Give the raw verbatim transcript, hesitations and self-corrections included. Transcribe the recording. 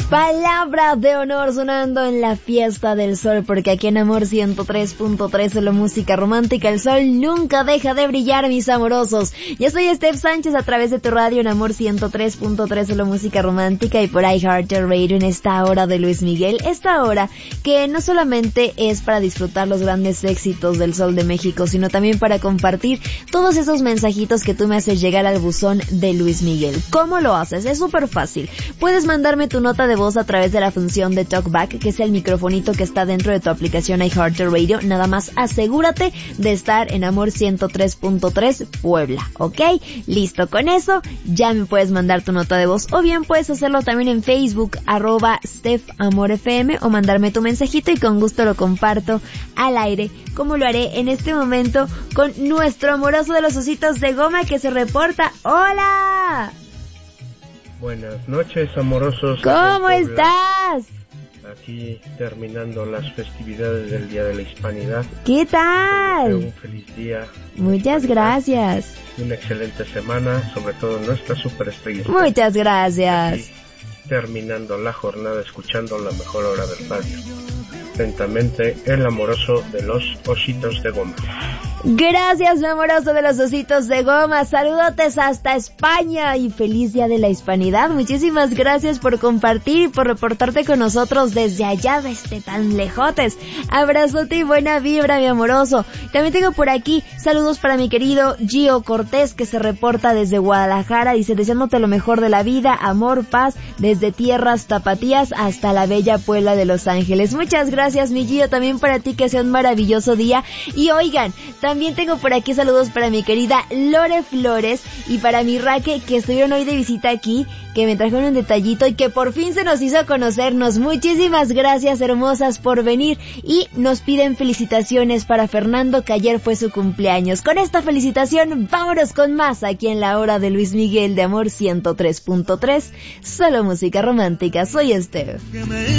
Palabra de honor sonando en la fiesta del sol, porque aquí en Amor ciento tres punto tres, solo música romántica, el sol nunca deja de brillar, mis amorosos. Yo soy Steph Sánchez a través de tu radio en Amor ciento tres punto tres, solo música romántica, y por iHeartRadio en esta hora de Luis Miguel, esta hora que no solamente es para disfrutar los grandes éxitos del Sol de México, sino también para compartir todos esos mensajitos que tú me haces llegar al buzón de Luis Miguel. ¿Cómo lo haces? Es súper fácil. Puedes mandarme tu nota de voz a través de la función de TalkBack, que es el microfonito que está dentro de tu aplicación iHeartRadio. Nada más asegúrate de estar en Amor ciento tres punto tres Puebla, ¿ok? Listo, con eso ya me puedes mandar tu nota de voz, o bien puedes hacerlo también en Facebook, arroba StephAmorFM, o mandarme tu mensajito y con gusto lo comparto al aire, como lo haré en este momento con nuestro amoroso de los ositos de goma que se reporta. ¡Hola! Buenas noches, amorosos. ¿Cómo estás? Aquí terminando las festividades del Día de la Hispanidad. ¿Qué tal? Un feliz día. Muchas gracias. Una excelente semana, sobre todo nuestra superestrella. Muchas gracias. Aquí, terminando la jornada, escuchando la mejor hora del radio. Atentamente, el amoroso de los ositos de goma. Gracias, mi amoroso de los ositos de goma. Saludotes hasta España y feliz Día de la Hispanidad. Muchísimas gracias por compartir y por reportarte con nosotros desde allá, desde tan lejotes. Abrazote y buena vibra, mi amoroso. También tengo por aquí saludos para mi querido Gio Cortés, que se reporta desde Guadalajara. Dice, deseándote lo mejor de la vida, amor, paz, desde tierras tapatías hasta la bella Puebla de Los Ángeles. Muchas gracias, mi Gio, también para ti, que sea un maravilloso día. Y oigan, también tengo por aquí saludos para mi querida Lore Flores y para mi Raque, que estuvieron hoy de visita aquí, que me trajeron un detallito y que por fin se nos hizo conocernos. Muchísimas gracias, hermosas, por venir. Y nos piden felicitaciones para Fernando, que ayer fue su cumpleaños. Con esta felicitación, vámonos con más aquí en la hora de Luis Miguel de Amor ciento tres punto tres. Solo música romántica. Soy Steph.